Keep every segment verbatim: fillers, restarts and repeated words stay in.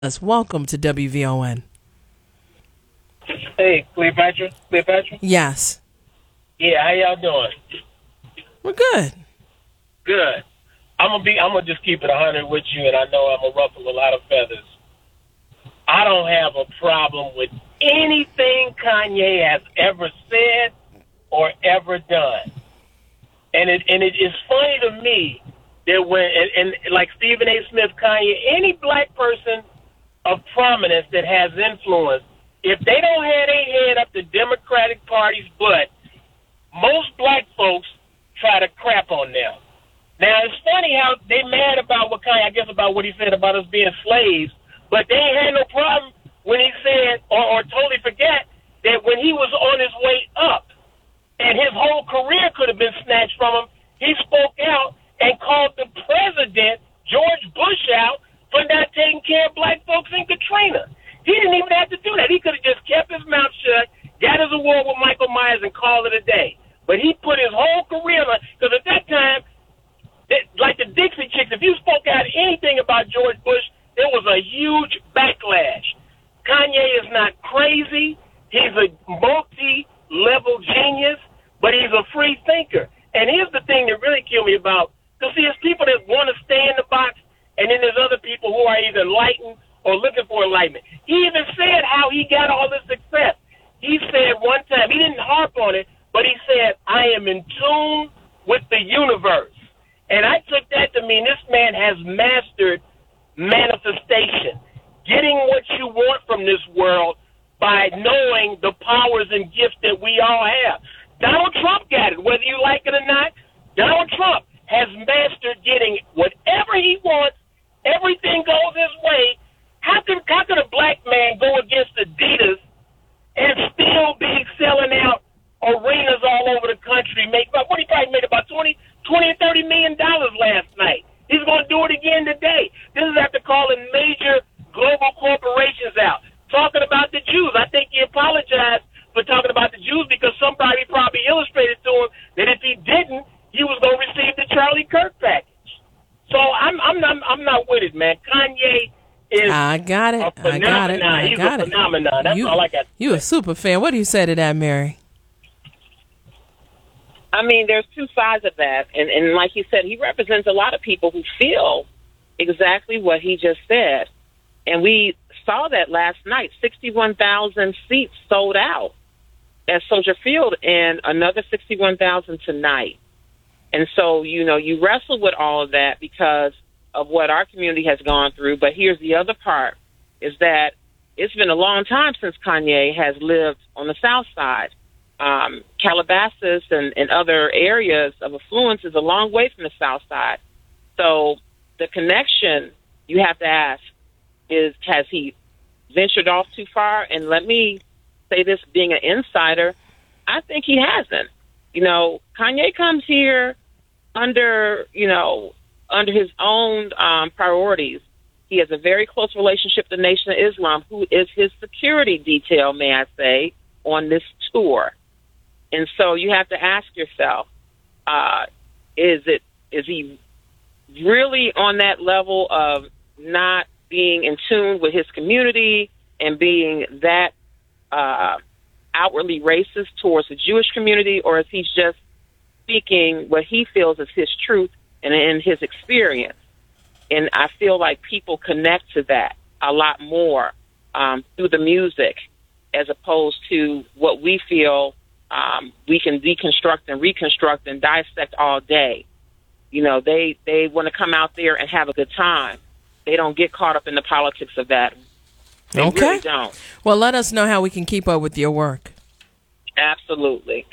Welcome to W V O N. Hey, Cleopatra? Cleopatra? Yes. Yeah, how y'all doing? We're good. Good. I'm gonna be. I'm gonna just keep it a hundred with you, and I know I'm gonna ruffle a lot of feathers. I don't have a problem with anything Kanye has ever said or ever done, and it and it is funny to me that when and, and like Stephen A. Smith, Kanye, any black person of prominence that has influence, if they don't have their head up the Democratic Party's butt, most black folks try to crap on them. Now, it's funny how they mad about what Kanye, I guess about what he said about us being slaves, but they ain't had no problem when he said, or, or totally forget, that when he was on his way up and his whole career could have been snatched from him, he spoke out and called the president, George Bush, out for not taking care of black folks in Katrina. He didn't even have to do that. He could have just kept his mouth shut, got his award with Michael Myers, and called it a day. But he put his whole career on, because at that time, it, like the Dixie Chicks, if you spoke out anything about George Bush, there was a huge backlash. Kanye is not crazy. He's a multi-level genius, but he's a free thinker. And here's the thing that really killed me about, because see, there's people that want to stay in the box, and then there's other people who are either enlightened or looking for enlightenment. He even said how he got all this success. He said one time, he didn't harp on it, but he said, I am in tune with the universe. And I took that to mean this man has mastered manifestation, getting what you want from this world by knowing the powers and gifts that we all have. Donald Trump got it, whether you like it or not. Donald Trump has mastered getting whatever he wants. Everything goes his way. How can, how can a black man go against Adidas and still be selling out arenas all over the country? Make what he probably made about twenty, twenty, thirty million dollars last night. He's going to do it again today. This is after calling major global corporations out, talking about the Jews. I think he apologized for talking about the Jews because somebody probably illustrated to him that if he didn't, he was going to receive the Charlie Kirk package. So I'm I'm not I'm not with it, man. Kanye is I got it. I got it. I He's got a it. phenomenon. That's you, all I got. You a super fan. What do you say to that, Mary? I mean, there's two sides of that. And, and like you said, he represents a lot of people who feel exactly what he just said. And we saw that last night. sixty-one thousand seats sold out at Soldier Field and another sixty-one thousand tonight. And so, you know, you wrestle with all of that because of what our community has gone through. But here's the other part, is that it's been a long time since Kanye has lived on the South Side. Um, Calabasas and, and other areas of affluence is a long way from the South Side. So the connection, you have to ask, is has he ventured off too far? And let me say this, being an insider, I think he hasn't. You know, Kanye comes here under, you know, under his own um, priorities. He has a very close relationship with the Nation of Islam, who is his security detail, may I say, on this tour. And so you have to ask yourself, uh, is it is he really on that level of not being in tune with his community and being that uh, outwardly racist towards the Jewish community, or is he just speaking what he feels is his truth and in his experience? And I feel like people connect to that a lot more um, through the music as opposed to what we feel um, we can deconstruct and reconstruct and dissect all day. You know, they, they want to come out there and have a good time. They don't get caught up in the politics of that. They okay. really don't. Well, let us know how we can keep up with your work. Absolutely.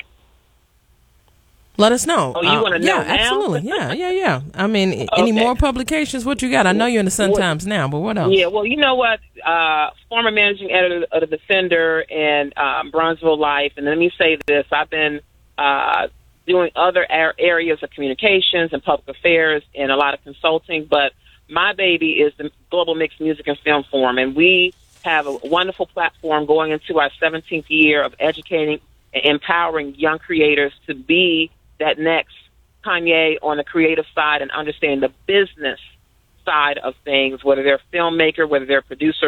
Let us know. Oh, you uh, want to know Yeah, now? absolutely. Yeah, yeah, yeah. I mean, okay. Any more publications? What you got? I know you're in the Sun Times now, but what else? Yeah, well, you know what? Uh, former managing editor of The Defender and um, Bronzeville Life. And let me say this. I've been uh, doing other areas of communications and public affairs and a lot of consulting, but my baby is the Global Mixed Music and Film Forum, and we have a wonderful platform going into our seventeenth year of educating and empowering young creators to be that next Kanye on the creative side and understand the business side of things, whether they're a filmmaker, whether they're a producer,